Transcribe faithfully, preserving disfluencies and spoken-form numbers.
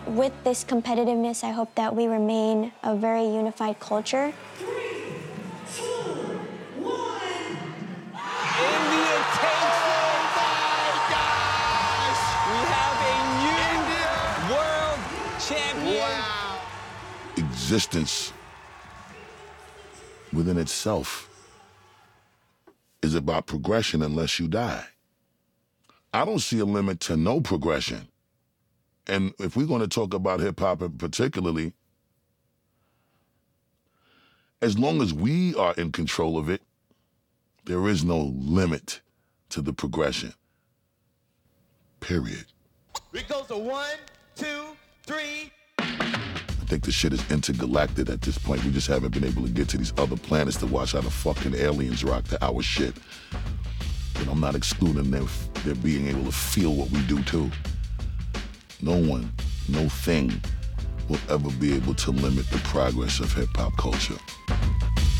With this competitiveness, I hope that we remain a very unified culture. Three, two, one. India takes it! Oh my gosh! We have a new India. world champion. Wow. Existence within itself is about progression unless you die. I don't see a limit to no progression. And if we're going to talk about hip-hop particularly, as long as we are in control of it, there is no limit to the progression. Period. It goes to one, two, three. I think the shit is intergalactic at this point. We just haven't been able to get to these other planets to watch how the fucking aliens rock to our shit. And I'm not excluding them, their being able to feel what we do too. No one, no thing will ever be able to limit the progress of hip-hop culture.